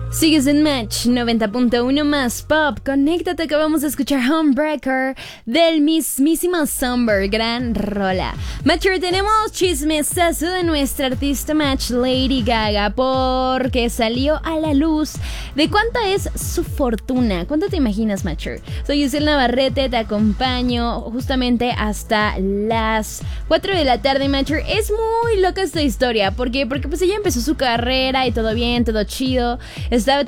Sigues en Match 90.1 más pop. Conéctate que vamos a escuchar Homebreaker del mismísimo Somber. Gran rola. Matcher, tenemos chismesazo de nuestra artista Match, Lady Gaga, porque salió a la luz de cuánta es su fortuna. ¿Cuánto te imaginas, Matcher? Soy Giselle Navarrete, te acompaño justamente hasta las 4 de la tarde, Matcher. Es muy loca esta historia. ¿Por qué? Porque pues ella empezó su carrera y todo bien, todo chido. Estaba